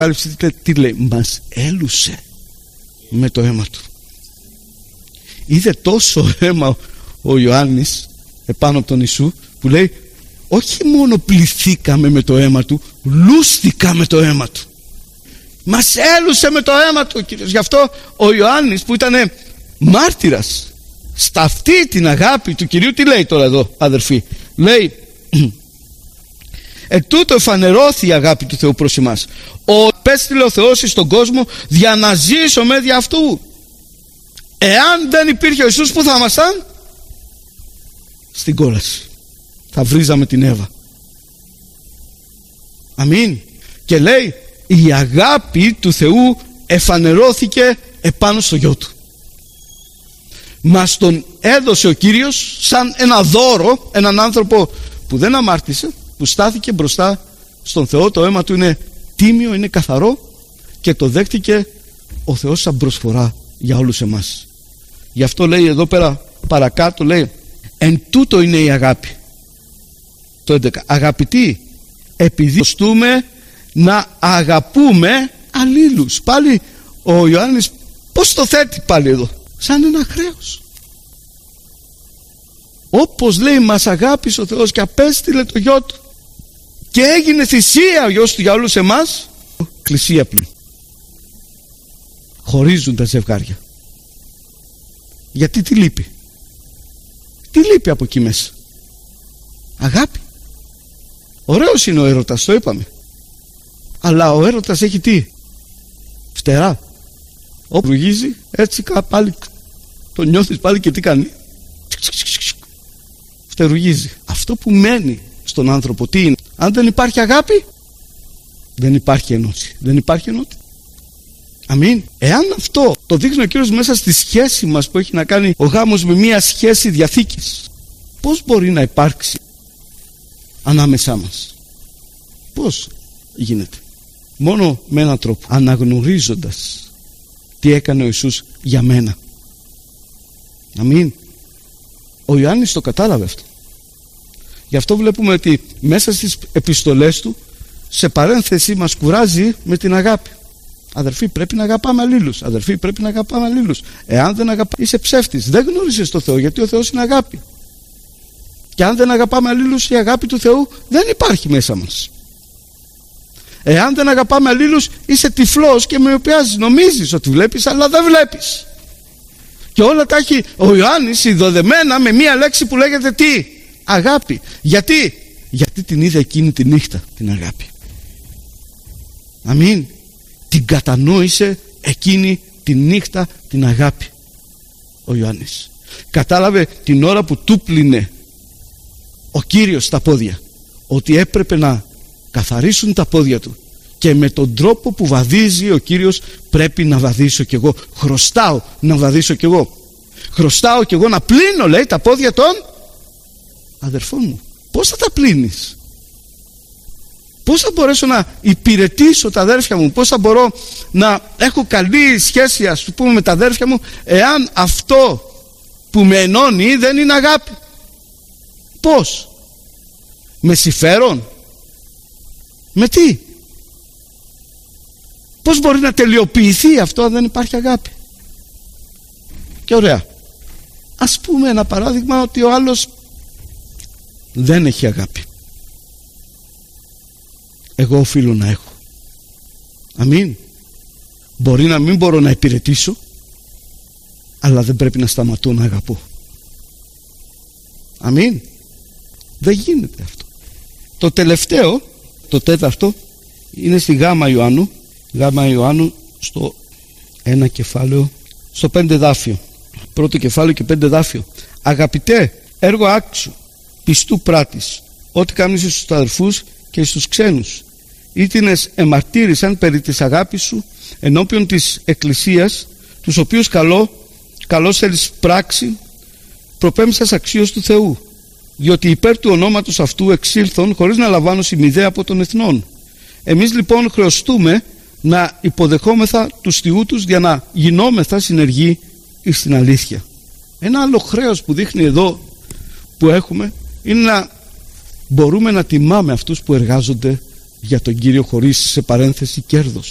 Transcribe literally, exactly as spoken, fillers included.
Τι λέει? Μας έλουσε με το αίμα του. Είδε τόσο αίμα ο Ιωάννης επάνω από τον Ιησού, που λέει όχι μόνο πληθήκαμε με το αίμα του, λούστηκα με το αίμα του. Μας έλουσε με το αίμα του, Κύριος. Γι' αυτό ο Ιωάννης, που ήταν μάρτυρας στα αυτή την αγάπη του Κυρίου, τι λέει τώρα εδώ, αδερφοί? Λέει «Εκ τούτου εφανερώθη η αγάπη του Θεού προς εμάς, ο επέστειλε ο Θεός στον κόσμο για να ζήσουμε δια αυτού». Εάν δεν υπήρχε ο Ιησούς, που θα ήμασταν? Στην κόλαση. Θα βρίζαμε την Εύα. Αμήν. Και λέει η αγάπη του Θεού εφανερώθηκε επάνω στο Γιο του. Μας τον έδωσε ο Κύριος σαν ένα δώρο, έναν άνθρωπο που δεν αμάρτησε, που στάθηκε μπροστά στον Θεό. Το αίμα του είναι τίμιο, είναι καθαρό, και το δέχτηκε ο Θεός σαν προσφορά για όλους εμάς. Γι' αυτό λέει εδώ πέρα παρακάτω, λέει εν τούτο είναι η αγάπη. Το έντεκα, αγαπητοί, επειδή σωστούμε να αγαπούμε αλλήλους. Πάλι ο Ιωάννης πως το θέτει πάλι εδώ? Σαν ένα χρέος. Όπως λέει μας αγάπησε ο Θεός και απέστειλε το Γιο του και έγινε θυσία ο Γιος του για όλους εμάς, εκκλησία πλην. Χωρίζουν τα ζευγάρια. Γιατί τι λείπει? Τι λείπει από εκεί μέσα? Αγάπη. Ωραίος είναι ο έρωτας, το είπαμε. Αλλά ο έρωτας έχει τι? Φτερά. Όπου ρουγίζει, έτσι πάλι το νιώθεις πάλι και τι κάνει? Φτερουγίζει. Αυτό που μένει στον άνθρωπο τι είναι? Αν δεν υπάρχει αγάπη, δεν υπάρχει ενώση. Δεν υπάρχει ενότητα. Αμήν. Εάν αυτό το δείχνει ο Κύριος μέσα στη σχέση μας που έχει να κάνει ο γάμος με μια σχέση διαθήκης, πώς μπορεί να υπάρξει ανάμεσά μας? Πώς γίνεται? Μόνο με έναν τρόπο, αναγνωρίζοντας τι έκανε ο Ιησούς για μένα. Αμήν. Ο Ιωάννης το κατάλαβε αυτό. Γι' αυτό βλέπουμε ότι μέσα στις επιστολές του σε παρένθεση μας κουράζει με την αγάπη. Αδερφοί, πρέπει να αγαπάμε αλλήλους. Αδερφοί, πρέπει να αγαπάμε αλλήλους. Εάν δεν αγαπάς, είσαι ψεύτης. Δεν γνώρισες το Θεό, γιατί ο Θεός είναι αγάπη. Και αν δεν αγαπάμε αλλήλους, η αγάπη του Θεού δεν υπάρχει μέσα μας. Εάν δεν αγαπάμε αλλήλους, είσαι τυφλός και μοιοπιάζεις. Νομίζεις ότι βλέπεις, αλλά δεν βλέπεις. Και όλα τα έχει ο Ιωάννης ειδωδεμένα με μία λέξη που λέγεται τι? Αγάπη. Γιατί? Γιατί την είδε εκείνη τη νύχτα την αγάπη. Αμήν. Την κατανόησε εκείνη τη νύχτα την αγάπη ο Ιωάννης. Κατάλαβε την ώρα που του πλύνε ο Κύριος τα πόδια ότι έπρεπε να καθαρίσουν τα πόδια του, και με τον τρόπο που βαδίζει ο Κύριος πρέπει να βαδίσω κι εγώ. Χρωστάω να βαδίσω κι εγώ. Χρωστάω κι εγώ να πλύνω, λέει, τα πόδια των αδερφών μου. Πώς θα τα πλύνεις? Πώς θα μπορέσω να υπηρετήσω τα αδέρφια μου? Πώς θα μπορώ να έχω καλή σχέση, ας πούμε, με τα αδέρφια μου, εάν αυτό που με ενώνει δεν είναι αγάπη? Πώς? Με συμφέρον? Με τι? Πώς μπορεί να τελειοποιηθεί αυτό αν δεν υπάρχει αγάπη? Και ωραία, ας πούμε ένα παράδειγμα ότι ο άλλος δεν έχει αγάπη. Εγώ οφείλω να έχω. Αμήν. Μπορεί να μην μπορώ να υπηρετήσω, αλλά δεν πρέπει να σταματώ να αγαπώ. Αμήν. Δεν γίνεται αυτό. Το τελευταίο, το τέταρτο, είναι στη Γάμα Ιωάννου. Γάμα Ιωάννου στο ένα κεφάλαιο, στο πέντε δάφιο. Πρώτο κεφάλαιο και πέντε δάφιο. Αγαπητέ, έργο άξιο, πιστού πράτης, ό,τι κάνεις στους αδερφούς και στους ξένους, ήτινες εμαρτύρησαν περί της αγάπης σου ενώπιον της Εκκλησίας, τους οποίους καλό, καλώς θέλεις πράξη, προπέμψας αξίως του Θεού, διότι υπέρ του ονόματος αυτού εξήλθον χωρίς να λαμβάνω σημειδέα από των εθνών. Εμείς λοιπόν χρεωστούμε να υποδεχόμεθα τους θειούτους για να γινόμεθα συνεργοί εις την αλήθεια. Ένα άλλο χρέος που δείχνει εδώ που έχουμε είναι να μπορούμε να τιμάμε αυτούς που εργάζονται για τον Κύριο χωρίς, σε παρένθεση, κέρδος.